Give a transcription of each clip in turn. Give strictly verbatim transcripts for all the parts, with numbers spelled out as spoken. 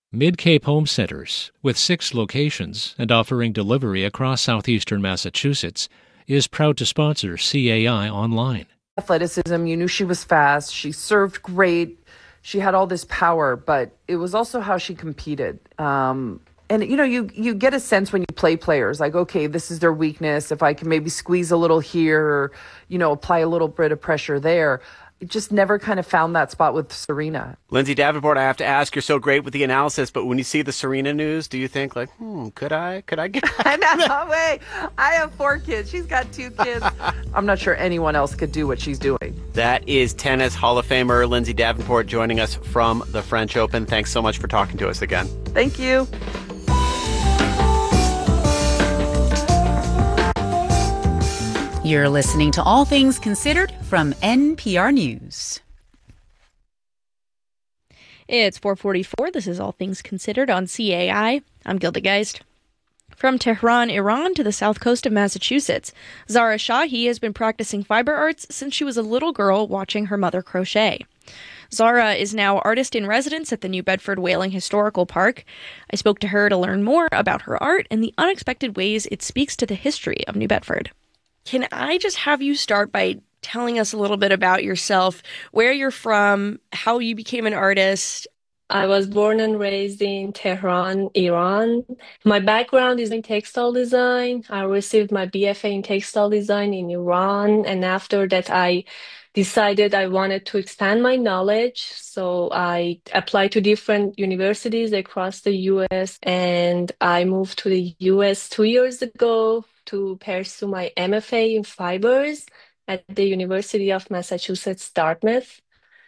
Mid-Cape Home Centers, with six locations and offering delivery across southeastern Massachusetts, is proud to sponsor C A I Online. Athleticism, you knew she was fast, she served great, she had all this power, but it was also how she competed. Um, and, you know, you, you get a sense when you play players, like, okay, this is their weakness. If I can maybe squeeze a little here or, you know, apply a little bit of pressure there. It just never kind of found that spot with Serena. Lindsay Davenport, I have to ask, you're so great with the analysis, but when you see the Serena news, do you think like, hmm, could I, could I get No way. I have four kids. She's got two kids. I'm not sure anyone else could do what she's doing. That is tennis Hall of Famer Lindsay Davenport joining us from the French Open. Thanks so much for talking to us again. Thank you. You're listening to All Things Considered from N P R News. It's four forty-four. This is All Things Considered on C A I. I'm Gilda Geist. From Tehran, Iran to the south coast of Massachusetts, Zara Shahi has been practicing fiber arts since she was a little girl watching her mother crochet. Zara is now artist in residence at the New Bedford Whaling Historical Park. I spoke to her to learn more about her art and the unexpected ways it speaks to the history of New Bedford. Can I just have you start by telling us a little bit about yourself, where you're from, how you became an artist? I was born and raised in Tehran, Iran. My background is in textile design. I received my B F A in textile design in Iran, and after that I decided I wanted to expand my knowledge. So I applied to different universities across the U S, and I moved to the U S two years ago to pursue my M F A in fibers at the University of Massachusetts, Dartmouth.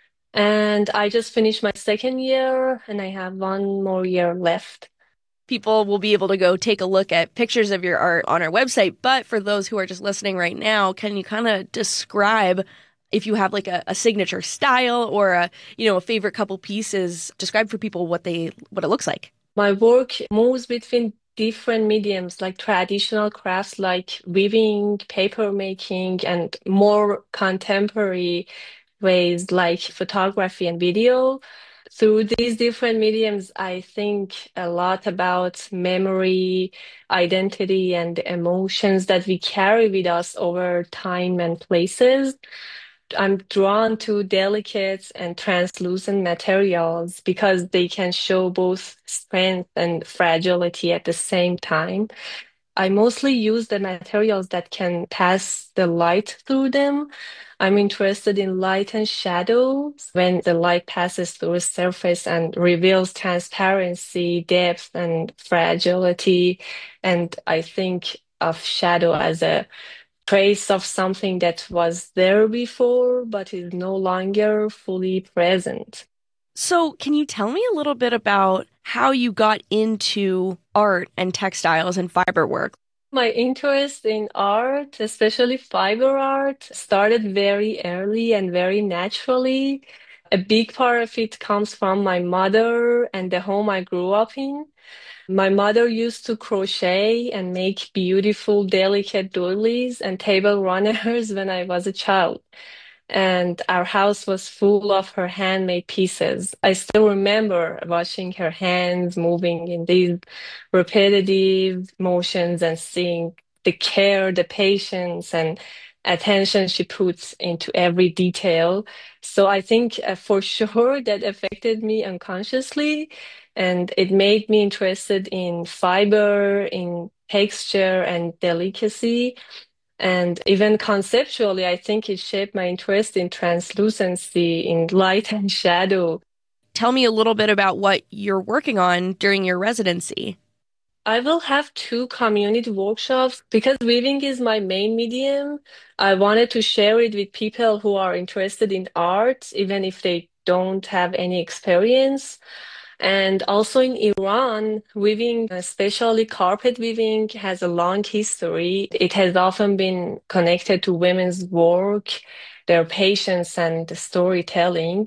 And I just finished my second year, and I have one more year left. People will be able to go take a look at pictures of your art on our website. But for those who are just listening right now, can you kind of describe, if you have like a, a signature style or a, you know, a favorite couple pieces, describe for people what they what it looks like? My work moves between different mediums, like traditional crafts like weaving, paper making, and more contemporary ways like photography and video. Through these different mediums, I think a lot about memory, identity, and emotions that we carry with us over time and places. I'm drawn to delicate and translucent materials because they can show both strength and fragility at the same time. I mostly use the materials that can pass the light through them. I'm interested in light and shadows when the light passes through a surface and reveals transparency, depth, and fragility. And I think of shadow as a trace of something that was there before, but is no longer fully present. So can you tell me a little bit about how you got into art and textiles and fiber work? My interest in art, especially fiber art, started very early and very naturally. A big part of it comes from my mother and the home I grew up in. My mother used to crochet and make beautiful, delicate doilies and table runners when I was a child. And our house was full of her handmade pieces. I still remember watching her hands moving in these repetitive motions and seeing the care, the patience, and attention she puts into every detail. So I think uh, for sure that affected me unconsciously, and it made me interested in fiber, in texture, and delicacy. And even conceptually, I think it shaped my interest in translucency, in light and shadow. Tell me a little bit about what you're working on during your residency. I will have two community workshops because weaving is my main medium. I wanted to share it with people who are interested in art, even if they don't have any experience. And also in Iran, weaving, especially carpet weaving, has a long history. It has often been connected to women's work, their patience and storytelling.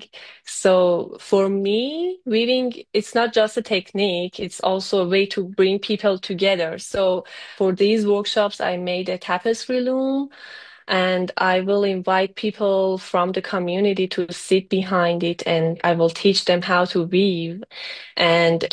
So for me, weaving, it's not just a technique, it's also a way to bring people together. So for these workshops, I made a tapestry loom, and I will invite people from the community to sit behind it, and I will teach them how to weave and